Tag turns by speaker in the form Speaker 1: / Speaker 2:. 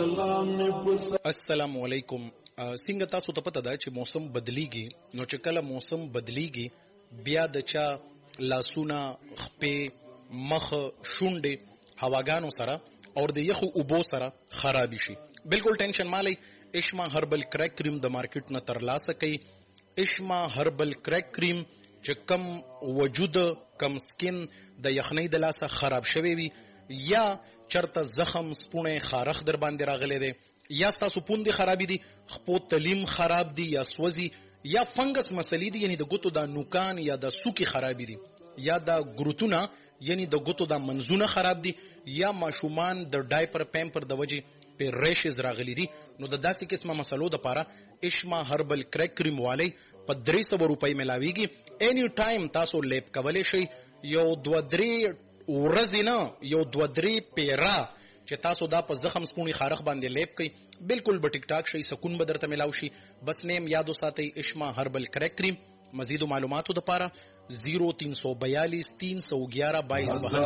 Speaker 1: السلام علیکم. څنګه تاسو ته پته ده چې موسم بدلیږي، نو چې کله موسم بدلیږي بیا د چا لاسونه، خپې، مخ، شونډې هواګانو سره او د یخو اوبو سره خرابې شي. بالکل ټینشن مالی. اشما هربل کریک کریم د مارکیټ نه ترلاسه کوي. اشما هربل کریک کریم چې کم وجود، کم سکین د یخنۍ د لاسه خراب شوی وي، یا چرته زخم، سپونه، خارخ در باندې راغلی دی، یا ستاسو پوندې خرابې دي، خپو تلیم خراب دي یا سوځي، یا فنګس مسلې دي، یعنی د ګوتو د نوکان یا د سوکي خرابې دي، یا د ګروتونه یعنی د ګوتو د منځونه خراب دي، یا ماشومان د ډایپر پیمپر د وجې په ریشز راغلي دي، نو د داسې قسمه مسلو دپاره اشما هربل کریک کریم والی په 300 روپۍ ملاویږي. اینی ټایم تاسو لیپ کولی شئ. یو 2-3 ورځې نه، یو 2-3 پیرا چې تاسو دا په زخم، سپونی، خارخ باندې لیپ کوي، بالکل به ټیک ټاک شي، سکون به درته ملاو شي. بس نیم یادو ساتئ، اشما هربل کریک کریم. مزید معلوماتو دپاره 0342 311 22